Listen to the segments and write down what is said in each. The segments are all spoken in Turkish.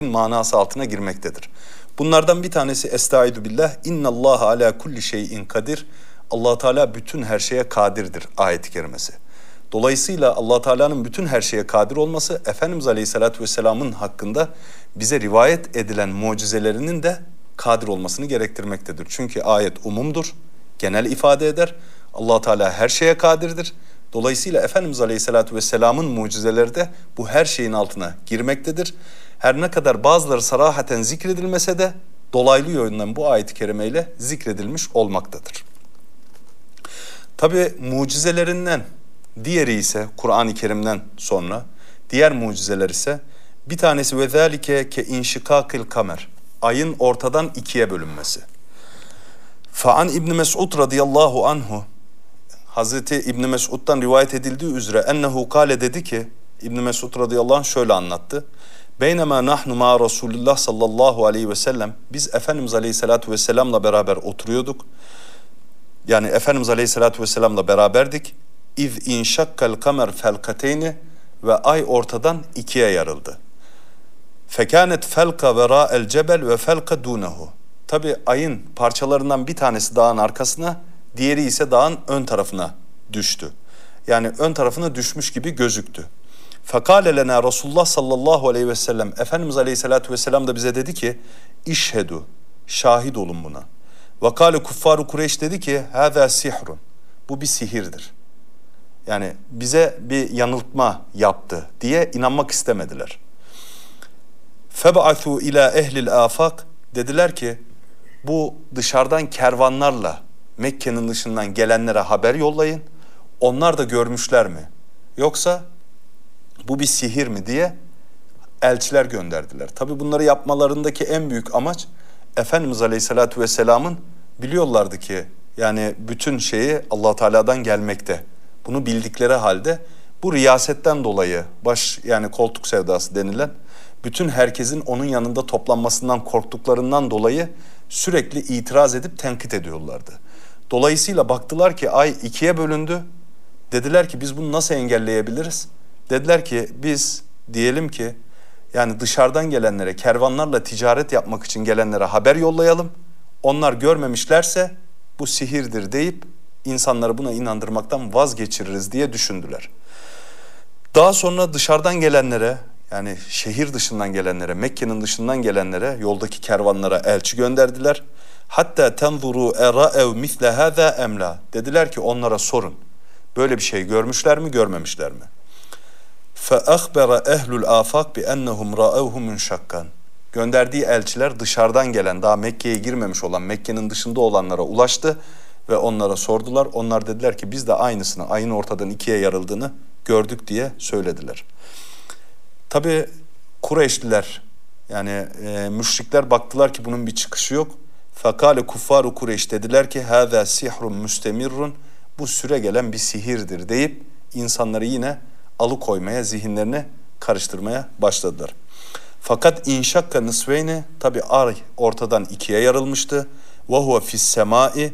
manası altına girmektedir. Bunlardan bir tanesi Estaizu billah, İnnallâhe alâ kulli şeyin kadir. Allah Teala bütün her şeye kadirdir ayet-i kerimesi. Dolayısıyla Allah Teala'nın bütün her şeye kadir olması Efendimiz Aleyhisselatü Vesselam'ın hakkında bize rivayet edilen mucizelerinin de kadir olmasını gerektirmektedir. Çünkü ayet umumdur, genel ifade eder. Allah Teala her şeye kadirdir. Dolayısıyla Efendimiz Aleyhisselatü Vesselam'ın mucizeleri de bu her şeyin altına girmektedir. Her ne kadar bazıları sarahaten zikredilmese de dolaylı yönden bu ayet-i kerimeyle zikredilmiş olmaktadır. Tabi mucizelerinden diğeri ise Kur'an-ı Kerim'den sonra diğer mucizeler ise bir tanesi ve zâlike ke inşikâkil kamer, ayın ortadan ikiye bölünmesi. Fa'an İbn Mes'ud radıyallahu anhu, Hazreti İbn Mes'ud'dan rivayet edildiği üzere ennehu kâle dedi ki, İbn Mes'ud radıyallahu anh şöyle anlattı. Beynema nahnu ma Resulullah sallallahu aleyhi ve sellem, biz Efendimiz aleyhissalatu vesselamla beraber oturuyorduk. Yani Efendimiz aleyhissalatu vesselamla beraberdik. İz inşakkal kamer felkateyni, ve ay ortadan ikiye yarıldı. Fekânet felka verâ'el cebel ve felka dûnehu. Tabi ayın parçalarından bir tanesi dağın arkasına, diğeri ise dağın ön tarafına düştü. Yani ön tarafına düşmüş gibi gözüktü. Fekâle lenâ Resulullah sallallahu aleyhi ve sellem, Efendimiz aleyhissalatu vesselam da bize dedi ki, İşhedû, şahit olun buna. Ve kâle kuffâru Kureyş dedi ki, hâzâ sihrun, bu bir sihirdir. Yani bize bir yanıltma yaptı diye inanmak istemediler. Feb'athû ilâ ehlil âfak, dediler ki, bu dışarıdan kervanlarla Mekke'nin dışından gelenlere haber yollayın. Onlar da görmüşler mi? Yoksa bu bir sihir mi diye elçiler gönderdiler. Tabi bunları yapmalarındaki en büyük amaç Efendimiz Aleyhisselatü Vesselam'ın biliyorlardı ki yani bütün şeyi Allah Teala'dan gelmekte. Bunu bildikleri halde bu riyasetten dolayı yani koltuk sevdası denilen bütün herkesin onun yanında toplanmasından korktuklarından dolayı sürekli itiraz edip tenkit ediyorlardı. Dolayısıyla baktılar ki ay ikiye bölündü. Dediler ki biz bunu nasıl engelleyebiliriz? Dediler ki biz diyelim ki yani dışarıdan gelenlere, kervanlarla ticaret yapmak için gelenlere haber yollayalım. Onlar görmemişlerse bu sihirdir deyip insanları buna inandırmaktan vazgeçiririz diye düşündüler. Daha sonra dışarıdan gelenlere, yani şehir dışından gelenlere, Mekke'nin dışından gelenlere, yoldaki kervanlara elçi gönderdiler. Hatta tenzuru era'ev misle hâzâ emlâ. Dediler ki onlara sorun. Böyle bir şey görmüşler mi, görmemişler mi? فَأَخْبَرَ اَهْلُ الْآفَاقِ بِأَنَّهُمْ رَأَوْهُ مُنْشَكَّنْ. Gönderdiği elçiler dışarıdan gelen, daha Mekke'ye girmemiş olan, Mekke'nin dışında olanlara ulaştı ve onlara sordular. Onlar dediler ki biz de aynısını, ayın ortadan ikiye yarıldığını gördük diye söylediler. Tabi Kureyşliler, yani müşrikler baktılar ki bunun bir çıkışı yok. Fakale kuffaru Kureyş, dediler ki hâzâ sihrun müstemirrun, bu süre gelen bir sihirdir deyip insanları yine alıkoymaya, zihinlerini karıştırmaya başladılar. Fakat inşakka nisveyni, tabi ay ortadan ikiye yarılmıştı. Ve huve fis semai,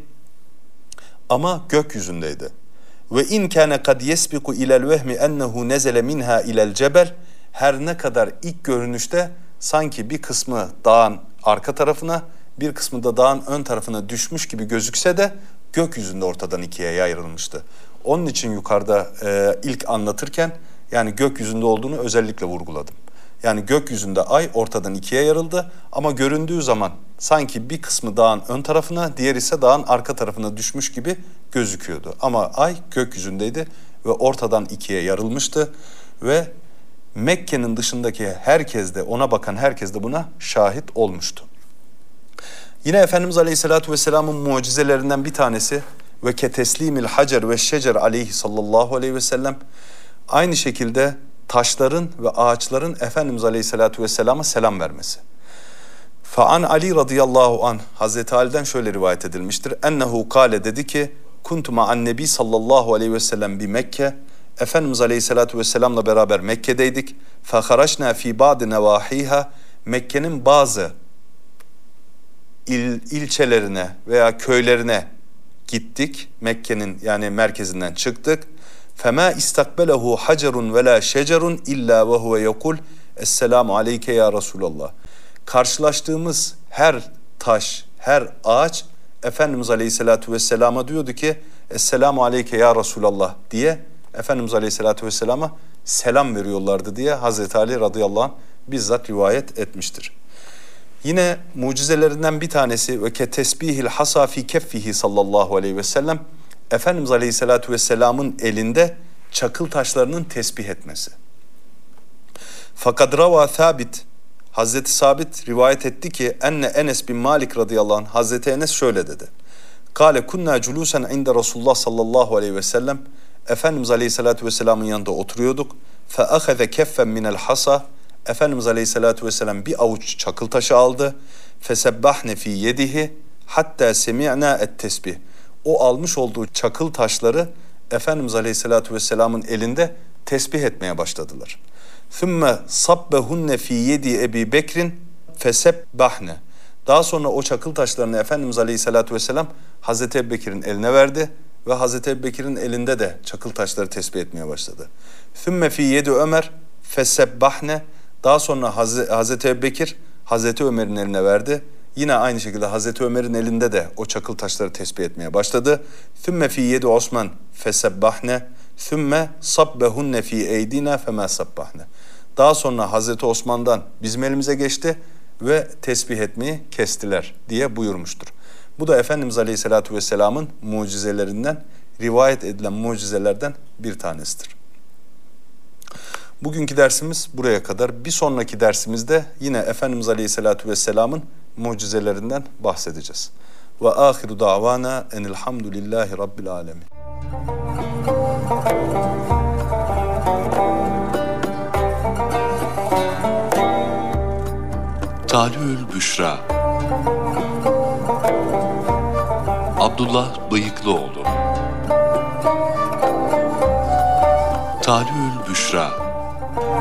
ama gökyüzündeydi. Ve in kâne kad yesbiku ilel vehmi ennehu nezele minha ilel cebel, her ne kadar ilk görünüşte sanki bir kısmı dağın arka tarafına, bir kısmı da dağın ön tarafına düşmüş gibi gözükse de gökyüzünde ortadan ikiye ayrılmıştı. Onun için yukarıda ilk anlatırken yani gökyüzünde olduğunu özellikle vurguladım. Yani gökyüzünde ay ortadan ikiye yarıldı ama göründüğü zaman sanki bir kısmı dağın ön tarafına, diğer ise dağın arka tarafına düşmüş gibi gözüküyordu. Ama ay gökyüzündeydi ve ortadan ikiye yarılmıştı ve Mekke'nin dışındaki herkes de, ona bakan herkes de buna şahit olmuştu. Yine Efendimiz Aleyhisselatü Vesselam'ın mucizelerinden bir tanesi ve keteslimil hacer ve şecer aleyhi sallallahu aleyhi ve sellem, aynı şekilde taşların ve ağaçların Efendimiz Aleyhisselatü Vesselam'a selam vermesi. Fa'an Ali radıyallahu anh, Hazreti Ali'den şöyle rivayet edilmiştir. Ennehu kâle, dedi ki, kuntu ma'an nebi sallallahu aleyhi ve sellem bi Mekke, Efendimiz Aleyhisselatü Vesselam'la beraber Mekke'deydik. Feharaşna fi ba'di nevahiha, Mekke'nin bazı ilçelerine veya köylerine gittik. Mekke'nin yani merkezinden çıktık. فَمَا اِسْتَقْبَلَهُ حَجَرٌ وَلَا شَجَرٌ اِلَّا وَهُوَ يَقُولُ Esselamu aleyke ya Resulallah. Karşılaştığımız her taş, her ağaç Efendimiz Aleyhisselatü Vesselam'a diyordu ki Esselamu aleyke ya Resulallah diye Efendimiz Aleyhisselatü Vesselam'a selam veriyorlardı diye Hazreti Ali radıyallahu anh bizzat rivayet etmiştir. Yine mucizelerinden bir tanesi ve ke tesbihil hasa fi keffihi sallallahu aleyhi ve sellem Efendimiz Aleyhisselatü Vesselam'ın elinde çakıl taşlarının tesbih etmesi. Fakat rava Sabit, Hazreti Sabit rivayet etti ki enne Enes bin Malik radıyallahu anh Hazreti Enes şöyle dedi. Kale kunna culusen inde Resulullah sallallahu aleyhi ve sellem Efendimiz Aleyhisselatü Vesselam'ın yanında oturuyorduk. Fe aheze keffen minel hasa Efendimiz Aleyhisselatü Vesselam bir avuç çakıl taşı aldı. Fesebbahne fi yedihi hatta semi'na et tesbih. O almış olduğu çakıl taşları Efendimiz Aleyhisselatü Vesselam'ın elinde tesbih etmeye başladılar. Thumma sabbehunne fi yedi Ebi Bekrin fesebbahne. Daha sonra o çakıl taşlarını Efendimiz Aleyhisselatü Vesselam Hazreti Ebubekir'in eline verdi ve Hazreti Ebubekir'in elinde de çakıl taşları tesbih etmeye başladı. Thumma fi yedi Ömer fesebbahne. Daha sonra Hazreti Ebubekir Hazreti Ömer'in eline verdi. Yine aynı şekilde Hazreti Ömer'in elinde de o çakıl taşları tesbih etmeye başladı. Thumma fi yedi Osman fesebbahne. Thumma sabbehunne fi eydina fema sabbahne. Daha sonra Hazreti Osman'dan bizim elimize geçti ve tesbih etmeyi kestiler diye buyurmuştur. Bu da Efendimiz Aleyhisselatü Vesselam'ın mucizelerinden, rivayet edilen mucizelerden bir tanesidir. Bugünkü dersimiz buraya kadar. Bir sonraki dersimizde yine Efendimiz Aleyhisselatü Vesselam'ın mucizelerinden bahsedeceğiz. Ve ahiru davana enilhamdülillahi rabbil alemin. Talü'ül Büşra Abdullah Bıyıklıoğlu. Talü'ül Büşra